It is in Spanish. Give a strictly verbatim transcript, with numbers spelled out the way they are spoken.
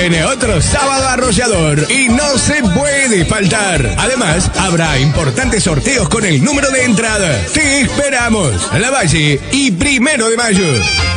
viene otro sábado arrollador y no se puede faltar. Además, habrá importantes sorteos con el número de entrada. Te esperamos. La Valle y Primero de Mayo.